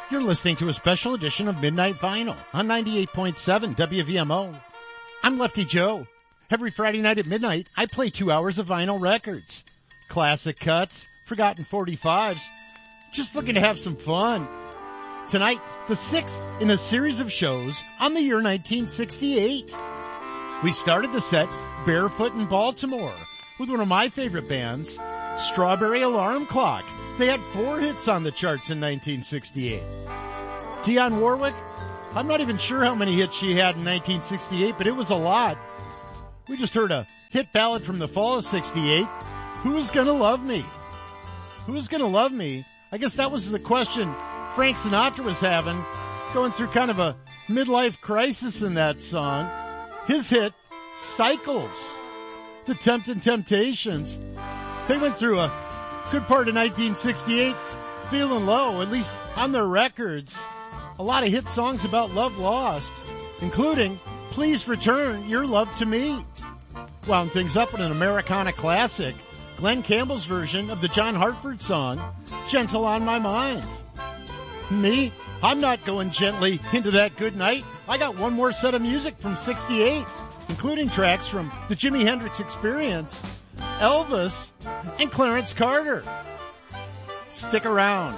You're listening to a special edition of Midnight Vinyl on 98.7 WVMO. I'm Lefty Joe. Every Friday night at midnight, I play 2 hours of vinyl records. Classic cuts, forgotten 45s. Just looking to have some fun. Tonight, the sixth in a series of shows on the year 1968. We started the set barefoot in Baltimore with one of my favorite bands, Strawberry Alarm Clock. They had 4 hits on the charts in 1968. Dionne Warwick, I'm not even sure how many hits she had in 1968, but it was a lot. We just heard a hit ballad from the fall of 68, Who's Gonna Love Me? Who's Gonna Love Me? I guess that was the question Frank Sinatra was having, going through kind of a midlife crisis in that song. His hit, Cycles. The Temptin' Temptations. They went through a good part of 1968 feeling low, at least on their records. A lot of hit songs about love lost, including Please Return Your Love to Me. Wound things up with an Americana classic, Glenn Campbell's version of the John Hartford song, Gentle on My Mind. Me, I'm not going gently into that good night. I got one more set of music from 68, including tracks from the Jimi Hendrix Experience, Elvis, and Clarence Carter. Stick around.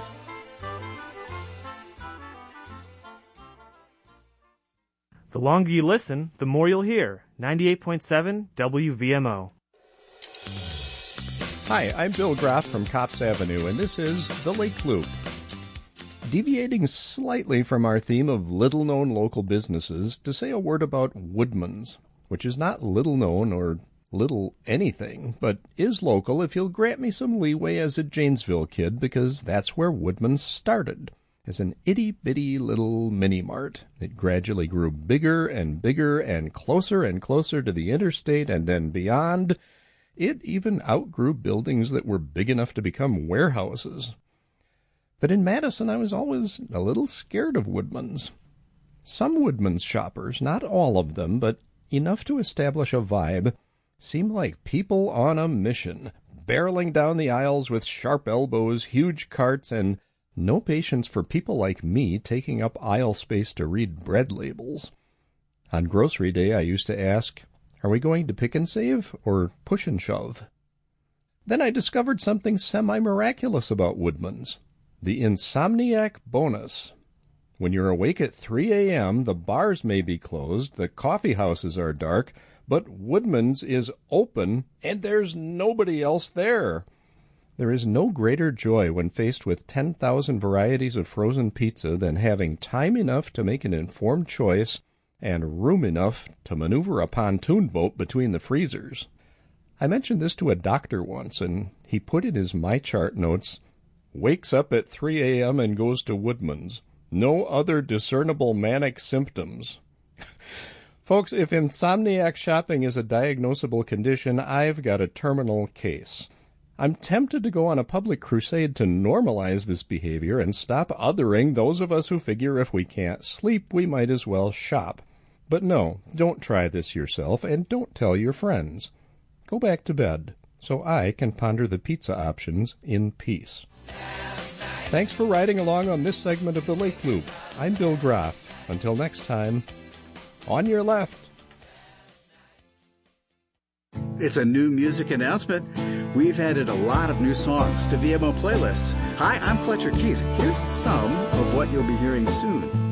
The longer you listen, the more you'll hear. 98.7 WVMO. Hi, I'm Bill Groff from Cops Avenue, and this is The Lake Loop. Deviating slightly from our theme of little-known local businesses to say a word about Woodman's, which is not little-known or little anything, but is local if you'll grant me some leeway as a Janesville kid, because that's where Woodman's started, as an itty-bitty little mini-mart. It gradually grew bigger and bigger and closer to the interstate and then beyond. It even outgrew buildings that were big enough to become warehouses. But in Madison, I was always a little scared of Woodman's. Some Woodman's shoppers, not all of them, but enough to establish a vibe, seemed like people on a mission, barreling down the aisles with sharp elbows, huge carts, and no patience for people like me taking up aisle space to read bread labels. On grocery day, I used to ask, are we going to pick and save or push and shove? Then I discovered something semi-miraculous about Woodman's. The Insomniac Bonus. When you're awake at 3 a.m., the bars may be closed, the coffee houses are dark, but Woodman's is open, and there's nobody else there. There is no greater joy when faced with 10,000 varieties of frozen pizza than having time enough to make an informed choice and room enough to maneuver a pontoon boat between the freezers. I mentioned this to a doctor once, and he put in his MyChart notes, wakes up at 3 a.m. and goes to Woodman's. No other discernible manic symptoms. Folks, if insomniac shopping is a diagnosable condition, I've got a terminal case. I'm tempted to go on a public crusade to normalize this behavior and stop othering those of us who figure if we can't sleep, we might as well shop. But no, don't try this yourself, and don't tell your friends. Go back to bed, so I can ponder the pizza options in peace. Thanks for riding along on this segment of the Lake Loop. I'm Bill Groff. Until next time, on your left. It's a new music announcement. We've added a lot of new songs to VMO playlists. Hi, I'm Fletcher Keys. Here's some of what you'll be hearing soon.